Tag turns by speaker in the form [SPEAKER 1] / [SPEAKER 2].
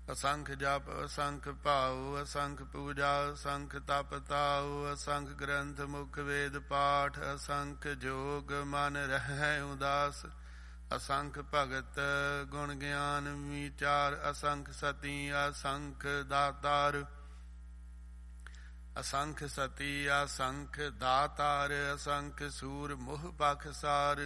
[SPEAKER 1] ਅਸੰਖ ਜਪ ਅਸੰਖ ਭਾਉ ਅਸੰਖ ਪੂਜਾ ਅਸੰਖ ਤਪ ਤਾਉ ਅਸੰਖ ਗ੍ਰੰਥ ਮੁਖ ਵੇਦ ਪਾਠ ਅਸੰਖ ਜੋਗ ਮਨ ਰਹਿ ਉਦਾਸ ਅਸੰਖ ਭਗਤ ਗੁਣ ਗਿਆਨ ਵਿਚਾਰ ਅਸੰਖ ਸਤੀ ਅਸੰਖ ਦਾਤਾਰ ਅਸੰਖ ਸਤੀ ਅਸੰਖ ਦਾਤਾਰ ਅਸੰਖ ਸੂਰ ਮੋਹ ਬਖਸਾਰ